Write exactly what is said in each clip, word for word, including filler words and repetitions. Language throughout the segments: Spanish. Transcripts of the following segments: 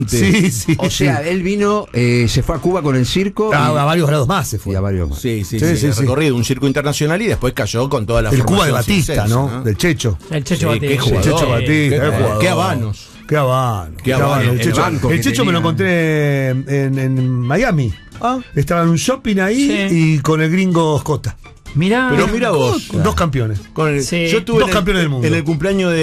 Sí, sí. O sea, sí. él vino, eh, se fue a Cuba con el circo. A, y, a varios lados más se fue. y a varios más. Sí, sí, Sí, sí, sí, el sí. recorrido, un circo internacional y después cayó con toda la El Cuba de formación Batista, circense, ¿no? Del Checho. El Checho Sí, Batista. qué jugador. El Checho Batista. Qué, qué qué, jugador. qué habanos. Qué habano. Qué Qué habano. habano. El El Checho, banco el que Checho me lo tenía. encontré en, en Miami. Ah, Estaba en un shopping ahí Sí. y con el gringo Scota. Mirá. pero mira vos. Dos campeones. Con el- Sí. Yo estuve Dos en el, campeones del mundo. en el cumpleaños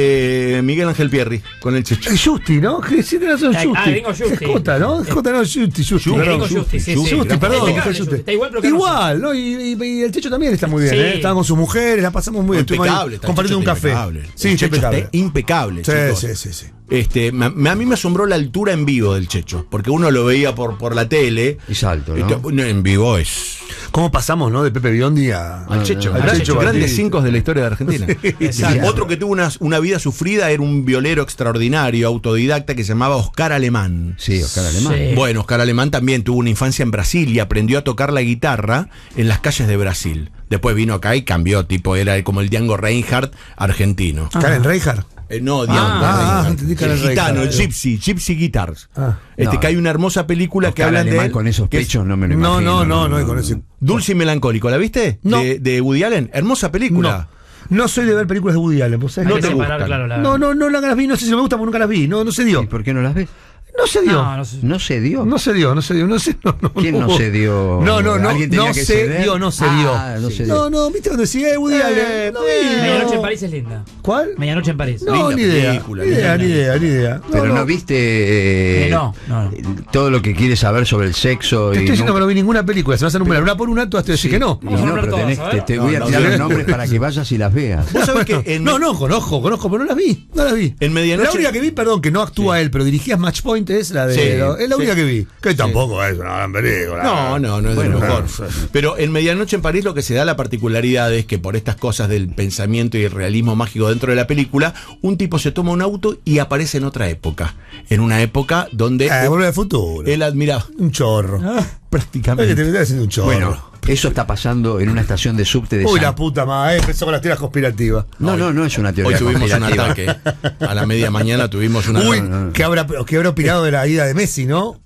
de Miguel Ángel Pierri con el Checho. El Justi, ¿no? Que sí tenés razón, Ah, Justi. ah, gringo Justi. Scota, ¿no? Scota no, Justi, Justi. El perdón. gringo Justi, sí, sí. Justi, Gran- perdón. impecable, Justi. Justi. Está igual, pero que no Igual, ¿no? Y, y- y el Checho también está muy bien, Sí. ¿eh? Estaba con sus mujeres, la pasamos muy bien. Estuvimos ahí Impecable. está el compartiendo un Checho, café. impecable. Sí, El está Checho impecable. está impecable, Sí, chicos. sí, sí, sí. Este, me- a mí me asombró la altura en vivo del Checho, porque uno lo veía por, por la tele. Es alto, ¿no? Este, no, en vivo es. ¿Cómo pasamos, no? De Pepe Biondi a. Al Checho, al gran- Checho grandes Batista. cinco de la historia de Argentina. Exacto. Otro que tuvo una, una vida sufrida era un violero extraordinario, autodidacta, que se llamaba Oscar Alemán. Sí, Oscar Alemán. Sí. Bueno, Oscar Alemán también tuvo una infancia en Brasil y aprendió a tocar la guitarra en las calles de Brasil. Después vino acá y cambió, tipo, era como el Django Reinhardt argentino. Karen Reinhardt. Eh, no, Django ah, Reinhardt. entendí que el era gitano, el Reinhardt. Gypsy, Gypsy Guitars. Ah. este, No. que hay una hermosa película que Oscar hablan de Alemán él, con esos que es pechos no me lo No, imagino. no, no, no, y con ese. Dulce y Melancólico. ¿La viste? No. De, de Woody Allen. Hermosa película. No. No soy de ver películas de Woody Allen, ¿vos sabés? Hay No que te separar, gustan. claro, la- No, no, no las vi, no sé si me gusta porque nunca las vi, no, no se dio. ¿Y por qué no las ves? No se dio. No, no sé. ¿No se dio? No se dio, no se dio, no sé. No, no, ¿Quién no se dio? No, no, no, ¿Alguien tenía no que se ceder? dio, no se Ah, dio. no se No, dio. no, viste cuando decía eh, Woody Eh, Allen. No eh, vi. Medianoche no. en París es linda. ¿Cuál? Medianoche en París. No, Linda ni idea. película, Ni idea, linda. ni idea, ni idea. Pero no, viste eh, Eh, no, no. todo lo que quieres saber sobre el sexo. Te y estoy diciendo que nunca- no vi ninguna película. Se me vas a enumerar una por una, todas te decís que no. Y Vamos a no, nombrar pero todas, tenés, a te, ver. te No, voy a no, tirar no. los nombres para que vayas y las veas. Vos sabés que en, No, no, conozco, conozco, pero no las vi. No las vi. En Medianoche- La única que vi, perdón, que no actúa él, pero dirigía Match Point es la de. Sí, es la única sí. que vi. Que tampoco es una gran película. No, no, no es Bueno, de lo mejor. claro. Pero en Medianoche en París lo que se da la particularidad es que por estas cosas del pensamiento y el realismo mágico dentro de la película, un tipo se toma un auto y aparece en otra época. En una época donde Eh, Volver al futuro. él admira Un chorro. Es que prácticamente. te estás haciendo un chorro. Bueno, eso está pasando en una estación de subte de Uy, San... la puta madre, eh, empezó con las teorías conspirativas. No, no, no es una Hoy teoría tuvimos un conspirativa. ataque. A la media mañana tuvimos una. Uy, no, no. ¿qué habrá, qué habrá opinado de la ida de Messi, no?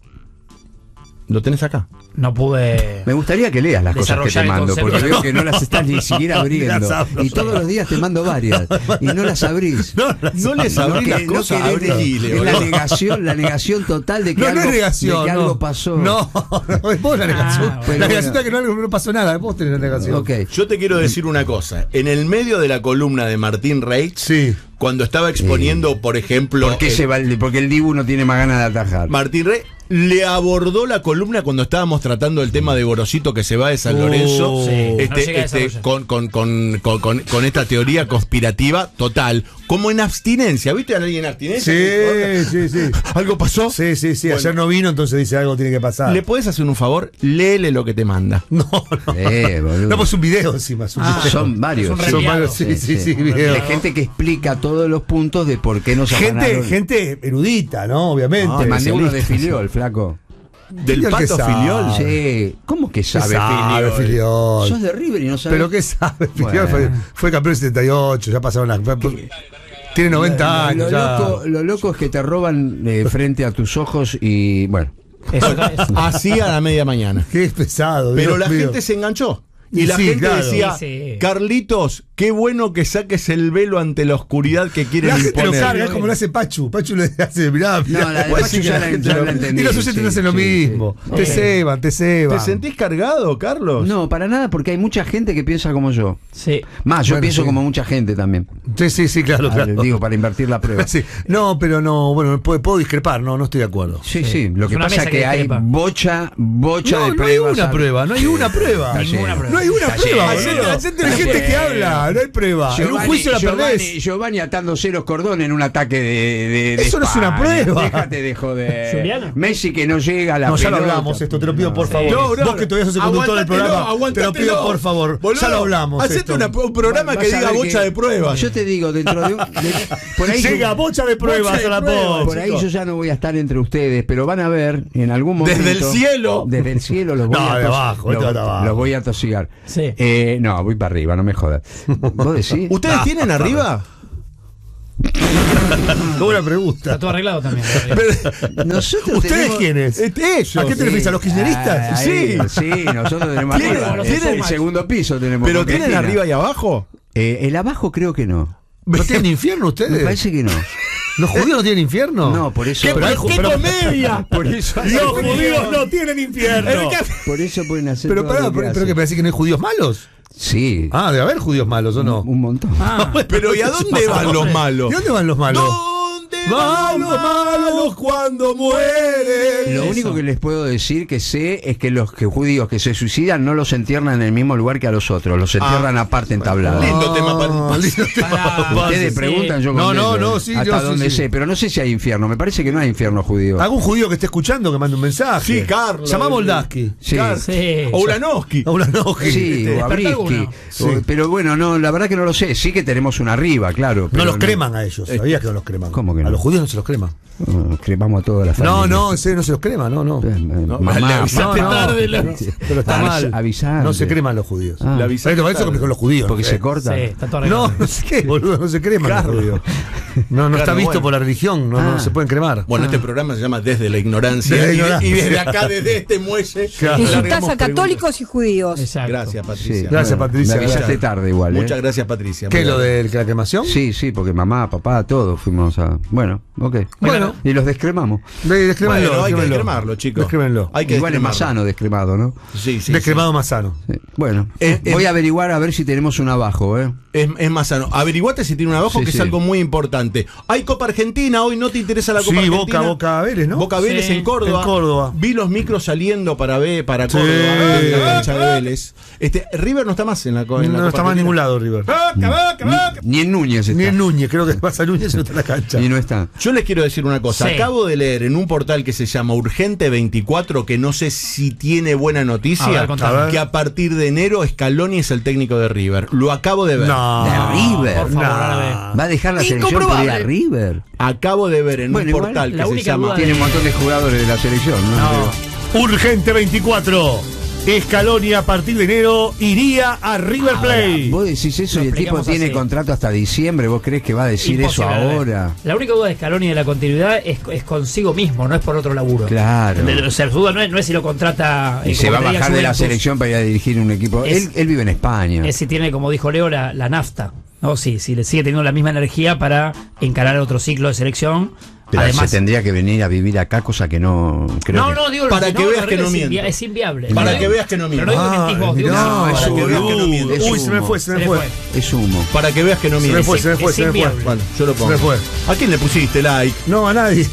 ¿Lo tenés acá? No pude. Me gustaría que leas las cosas que te Desarrollar el mando, porque concepto. veo que no las estás ni siquiera abriendo. Las abro. Y todos los días te mando varias. Y no las abrís. No, las No les abro. abrí que- las no cosas. querés- abrile, es la boludo. negación, la negación total de que, No, algo, no es negación. de que no. algo pasó. No, no, es vos la negación. Ah, la bueno. negación es que no, no pasó nada, vos tenés la negación. Ok. Yo te quiero decir una cosa. En el medio de la columna de Martín Reitz, Sí. cuando estaba exponiendo, por ejemplo. ¿Por qué el- se va el- porque el Dibu no tiene más ganas de atajar? Martín Reitz le abordó la columna cuando estábamos tratando el tema de Gorosito que se va de San Oh. Lorenzo. Sí, no este, llega a este, desarrollar. con, con, con, con, con- con esta teoría conspirativa total. Como en abstinencia. ¿Viste a alguien en abstinencia? Sí, sí, sí. ¿Algo pasó? Sí, sí, sí. Bueno. Ayer no vino, entonces dice algo tiene que pasar. ¿Le podés hacer un favor? Léele lo que te manda. No, no. Eh, boludo. No, pues un video encima. Es un Ah, video. Son varios. Es un sí. Son reenviado. varios, sí, sí, sí, Sí. videos. De gente que explica todos los puntos de por qué no se Gente, afanaron. gente erudita, ¿no? Obviamente. Te mandé uno de especialista. Filiol, flaco. Del Filiol que pato sabe. Filiol. Sí. ¿Cómo que ¿Qué sabe, sabe, Filiol? Filiol? Sos de River y no sabes. Pero qué sabe, Filiol Bueno. fue, fue campeón en setenta y ocho, ya pasaron las. Tiene noventa años. Lo, ya. loco, lo loco es que te roban eh, frente a tus ojos y bueno. Eso, eso. Así a la media mañana. Qué pesado. Pero Dios la mío. gente se enganchó. Y Y la sí, gente claro. decía, Sí, sí. Carlitos, qué bueno que saques el velo ante la oscuridad que quieren La gente lo imponer. carga, es como lo hace Pachu. Pachu le hace, mirá, mirá. No, la de Pues Pachu sí que ya la- gente ya lo- la entendí, Y los oyentes sí, hacen lo sí, mismo. sí. Te Sí. ceban, te ceban. ¿Te sentís cargado, Carlos? No, para nada, porque hay mucha gente que piensa como yo. Sí. Más, yo Bueno, pienso sí. como mucha gente también. Sí, sí, sí, claro, Ah, claro. Digo, para invertir la prueba. Sí. No, pero no, bueno, puedo, puedo discrepar, no, no estoy de acuerdo. Sí, sí, lo Es que una pasa mesa es que, que hay discrepa. bocha, bocha No, de no hay pruebas. una ¿sabes? prueba, no hay una prueba. Ninguna prueba. No hay una Está prueba, lleno. boludo. Hacete la gente que habla, no hay prueba. En un Giovanni- juicio la Giovanni, perdés. Giovanni atándose los cordones en un ataque de, de- de Eso no es una España. prueba. Déjate de joder. Juliano. Messi que no llega a la No, ya lo pelota. hablamos esto, te lo pido por Sí. favor. No, no, Vos que todavía sos el conductor del aguantátelo, programa, te lo aguantátelo. pido por favor. Boludo, Ya lo hablamos. Hacete esto. una- un programa Vas que a diga ver bocha que- de pruebas. Yo te digo, dentro de un. de- por ahí Llega yo, bocha de pruebas Bocha de a la pruebas. voz. por ahí yo ya no voy a estar entre ustedes, pero van a ver en algún momento. Desde el cielo. Desde el cielo los voy No, a de tos- abajo, los- esto va de abajo. los voy a tosigar. Sí. Eh, no, voy para arriba, no me jodas. ¿Vos decís? ¿Ustedes Ah, tienen arriba? Qué buena pregunta. Está todo arreglado también. Nosotros ¿Ustedes tenemos- quiénes? Este, ellos. ¿A qué te refieres? ¿A los kirchneristas? Ah, ahí, Sí. sí, nosotros tenemos ¿Tienen- arriba. tienen- el segundo piso tenemos. ¿Pero con tienen Cristina. arriba y abajo? Eh, el abajo creo que no. ¿No tienen infierno Me ustedes? parece que no. ¿Los judíos no tienen infierno? No, por eso. Pero hay ju- ¡Qué pero- comedia! Por eso. Los judíos no tienen infierno. Por eso pueden hacer. Pero todo pará, lo que pero, pero hacen. que me decís que no hay judíos malos. Sí. Ah, debe haber judíos malos, ¿o no? Un montón. Ah, Pero ¿y a dónde van los malos? ¿Y dónde van los malos? ¿Dónde Van los malos cuando mueren. Lo único que les puedo decir que sé es que los que judíos que se suicidan no los entierran en el mismo lugar que a los otros, los entierran aparte en tablado. Lindo tema para Ah, lindo tema Pará. para- Ustedes sí. preguntan, yo No, no, contesto, no, sí, hasta yo sí, donde sí. sé, pero no sé si hay infierno. Me parece que no hay infierno judío. ¿Algún judío que esté escuchando que mande un mensaje? Sí, Carlos. Llama a Moldaski. Sí. sí. O Ulanowski. A Ulanowski. Sí, o Despertá Abrisky. alguno. Sí. O- Pero bueno, no, la verdad que no lo sé. Sí que tenemos una arriba, claro. No pero los creman a ellos. ¿Sabías que no los creman? ¿Cómo que no? A los judíos no se los crema. No, cremamos a toda la familia. No, no, en serio no se los crema, no, no. Eh, eh, No, mamá, le avisaste papá. tarde, la- Pero está Avis- mal. avisante. No se creman los judíos. Ah. Le avisaste Por eso tarde. con los judíos. Porque ¿no? se corta. Sí, está todo arreglado. No, no sé qué, boludo, no se creman los Carlos. judíos. No, no está Carlos, visto bueno. por la religión, no, no Ah. se pueden cremar. Bueno, este programa se llama Desde la Ignorancia. Desde la y, de- ignorancia. y desde acá, desde este muelle. Claro. largamos Insultás a católicos preguntas. y judíos. Exacto. Gracias, Sí. Patricia. Gracias, Patricia. Me avisaste Gracias. tarde igual, ¿eh? Muchas gracias, Patricia. ¿Qué es Muy lo bien. de la cremación? Sí, sí, porque mamá, papá, todos fuimos a... Bueno, ok. Bueno. Y los descremamos. De- descrémenlo, Bueno, hay que descrémenlo. descremarlo, chicos. Descrémenlo. Hay que Igual es más descremarlo. sano descremado, ¿no? Sí, sí. Descremado más sano. Sí. Bueno, Eh, eh, voy a averiguar a ver si tenemos un abajo, ¿eh? Es, es más sano. Averiguate si tiene un abajo, Sí, que sí. es algo muy importante. Hay Copa Argentina, hoy no te interesa la Copa Sí, Argentina. Boca, Boca Vélez, ¿no? Boca Vélez Sí, en Córdoba. en Córdoba. Vi los micros saliendo para ver, para Sí. Córdoba, en la cancha de Vélez. Este, River no está más en la, co- en la No Copa está más en Argentina. ningún lado, River. Ni en Núñez está. Ni en Núñez, creo que pasa Núñez y no está en la cancha. Y no está. Yo les quiero decir una cosa. Sí. Acabo de leer en un portal que se llama Urgente veinticuatro, que no sé si tiene buena A noticia, ver, contame. A ver. que a partir de enero Scaloni es el técnico de River. Lo acabo de ver. No. De River. Por favor, No. árabe. Va a dejar la selección por ir a Incomprobable. River. Acabo de ver en Bueno, un igual, portal la que se única llama... duda Tiene un montón de jugadores de la selección, ¿no? No. Urgente veinticuatro. Scaloni a partir de enero iría a River Plate. Vos decís eso Lo y el tipo explicamos tiene así. contrato hasta diciembre. ¿Vos crees que va a decir eso Imposible, ahora? árabe. La única duda de Scaloni de la continuidad es, es consigo mismo, no es por otro laburo. Claro. De- O sea, su duda no es, no es si lo contrata. Y eh, se como va a quería bajar de la Juventus, selección para ir a dirigir un equipo. Es- él, él vive en España. Es si tiene, como dijo Leo, la, la nafta. No, sí, si le sigue teniendo la misma energía para encarar otro ciclo de selección. Pero Además, se tendría que venir a vivir acá, cosa que no creo no, que- no, digo Para no, que veas no, que no es, miento. invia- es inviable. Para No que digo- veas que no miento. Pero no digo que mentís vos, digo que mirá, no, para es que un veas que no boludo. miente. Es Uy, se me humo. fue, se me Se le fue. fue. es humo. Para que veas que no Se me miente. fue, se me fue, es se me fue. inviable. Bueno, yo lo pongo. Se me fue. ¿A quién le pusiste like? No, a nadie.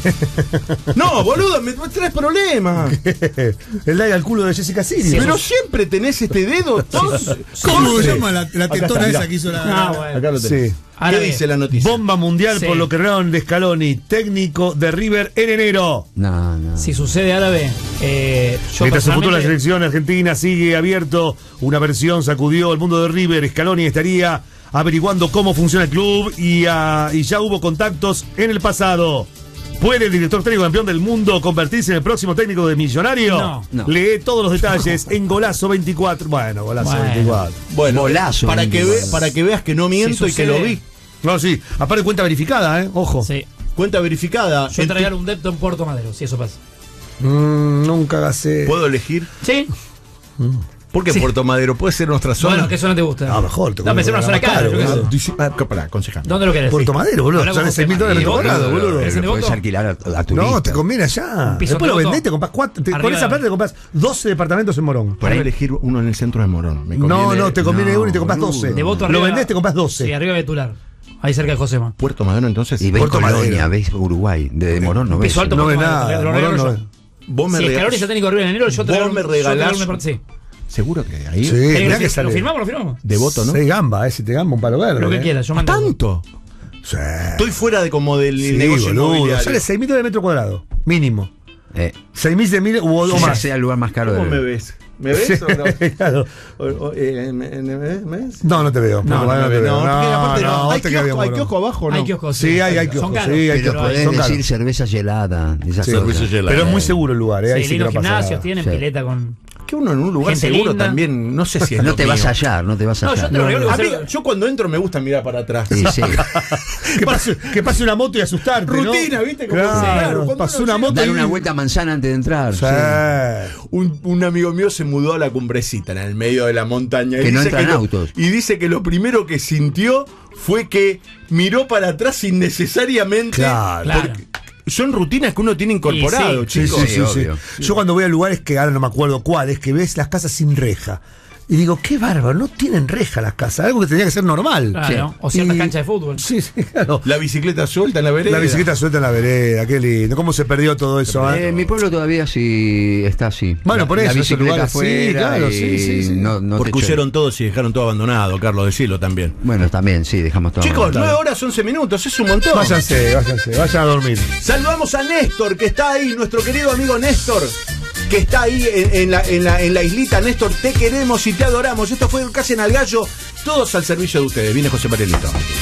No, boludo, me traes problemas. El like al culo de Jessica Sirio. Pero siempre tenés este dedo. tos- ¿Cómo se siempre. llama la, la Acá tetona está, esa mirá. que hizo la. Ah, bueno. Acá lo tenés. Sí. ¿Qué Árabe. dice la noticia? Bomba mundial Sí. por lo que crearon de Scaloni, técnico de River en enero. No, no. Si sucede árabe, eh, yo Mientras su futuro la personalmente- selección argentina sigue abierto, una versión sacudió el mundo de River. Scaloni estaría averiguando cómo funciona el club y, ah, y ya hubo contactos en el pasado. ¿Puede el director técnico campeón del mundo convertirse en el próximo técnico de Millonario? No. No. Lee todos los detalles en Golazo veinticuatro. Bueno, Golazo Bueno. veinticuatro. Bueno, Golazo, para que, veinticuatro. ve- para que veas que no miento Si y que sucede- lo vi. No, sí. Aparte cuenta verificada, ¿eh? Ojo. Sí. Cuenta verificada. Yo En te tu- regalo un depto en Puerto Madero, si eso pasa. Mm, nunca gasé. ¿Puedo elegir? ¿Sí? ¿Por qué Sí. Puerto Madero? ¿Puede ser nuestra zona? Bueno, que eso no te gusta. Ah, mejor. te No, pensé en una cobro zona cara. caro, yo qué sé. boludo. Dice- ah, pará, aconsejame. ¿Dónde lo querés? Puerto Madero, boludo. Hablamos Sale con seis mil tema. dólares ¿Y por vos? temporada, boludo. ¿Es en Lo Devoto? podés alquilar a, a turista. No, te conviene allá. Un piso Después lo Devoto. vendés, te compras cuatro. Te, con Arriba. esa plata te compras doce departamentos en Morón. Puedo elegir uno en el centro de Morón. Me No, conviene- no, te conviene no, uno y te compras boludo. doce. Devoto Lo arriba- vendés, te compras doce. Sí, arriba de Tular. Ahí cerca de Josema. Puerto Madero, entonces. Y ves Puerto Colonia, Madero. ves Uruguay. De Morón no ves. Piso alto, no Puerto ve Madero, nada, te lo Morón regalo no yo. ve. Vos me Si regalás- Scaloni es el técnico de River en enero, yo te Vos regalo- me yo te regalo regalás- una parte- Sí. Seguro que ahí. Sí, ¿Querés mirá que que lo sale. firmamos? Lo firmamos. Devoto, ¿no? Seis gambas, eh, si te gamba un palo verde. Lo que eh. quieras, yo mando. ¿Tanto? Sí. Estoy fuera de como del Sí, negocio boludo. inmobiliario. Sale seis mil dólares metro cuadrado. Mínimo. Eh, seis mil de mil o, o quizás más. sea el lugar más caro ¿Cómo de me ves? ¿Me ves Sí, o no? claro. O- o- eh, ¿me, me- me- me ves? No, no te veo. No, no, Puerto Madero me ves. veo. No, porque aparte no. no, Hay te kiosco, queda bien, hay Morón. kiosco abajo, ¿no? Hay kioscos. Sí, hay, hay Son kioscos. caros. Sí, hay Pero kioscos. podés Son decir caros. cerveza helada. Esas Sí, cosas. pero es muy seguro el lugar, eh. Ahí Sí, sí que lindos no pasa gimnasios nada. tienen, Sí. pileta con. que uno en un lugar Gente seguro linda. también, no sé si es No lo te vas mío. a hallar, no te vas a No, yo hallar. te lo digo, A que mí, hacer- yo cuando entro me gusta mirar para atrás. Sí, sí. Que pase, que pase una moto y asustarte, ¿no? Rutina, ¿viste? Como- Claro, claro, cuando pasó uno una llega- moto Dar y... una vuelta a manzana antes de entrar. Sí. sí. Un, un amigo mío se mudó a la Cumbrecita, en el medio de la montaña. y Que no dice entran lo- autos. Y dice que lo primero que sintió fue que miró para atrás innecesariamente. Claro. porque son rutinas que uno tiene incorporado, Sí, Sí, chicos. sí, sí, sí. obvio. Yo cuando voy a lugares que ahora no me acuerdo cuáles, que ves las casas sin reja. Y digo, qué bárbaro, no tienen reja las casas, algo que tenía que ser normal. Claro, Sí. o ciertas Y- canchas de fútbol. Sí, sí, claro. La bicicleta suelta en la vereda. La bicicleta suelta en la vereda, qué lindo. ¿Cómo se perdió todo eso? Eh, ah? en mi pueblo todavía sí está así. Bueno, La- por eso, La esos bicicleta lugares, sí, afuera claro, y sí, sí, sí. no, no Porque te huyeron echo- todos y dejaron todo abandonado, Carlos, decilo también. Bueno, también, sí, dejamos todo. Chicos, abandonado. nueve horas once minutos, es un montón. Váyanse, váyanse, vayan a dormir. Saludamos a Néstor, que está ahí, nuestro querido amigo Néstor, que está ahí en, en la, en, la, en la islita. Néstor, te queremos y te adoramos. Esto fue Casi en al Gallo, todos al servicio de ustedes. Viene José Parelito.